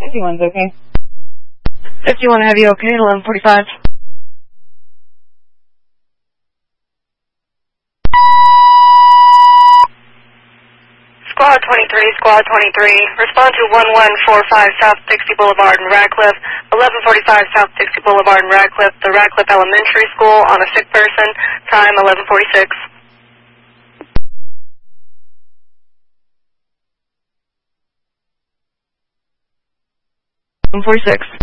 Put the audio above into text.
51's okay. 51, have you okay? 11:45. Squad 23, respond to 1145 South Dixie Boulevard in Radcliffe, 1145 South Dixie Boulevard in Radcliffe, the Radcliffe Elementary School on a sick person, time 11:46. 11:46.